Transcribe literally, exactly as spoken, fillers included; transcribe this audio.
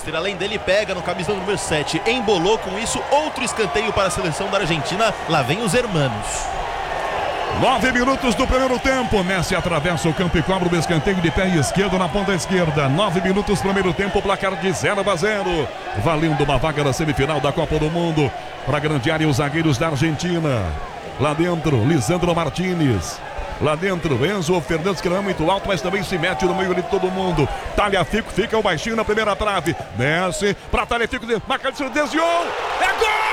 Mestre, além dele, pega no camisa número sete. Embolou com isso, outro escanteio para a seleção da Argentina. Lá vem os hermanos. Nove minutos do primeiro tempo. Messi atravessa o campo e cobra o escanteio de pé esquerdo na ponta esquerda. Nove minutos do primeiro tempo, placar de zero a zero. Valendo uma vaga na semifinal da Copa do Mundo. Para a grande área, os zagueiros da Argentina. Lá dentro, Lisandro Martínez. Lá dentro, Enzo Fernandes, que não é muito alto, mas também se mete no meio de todo mundo. Talhafico fica o baixinho na primeira trave. Desce para Talhafico, marca de desviou. É gol!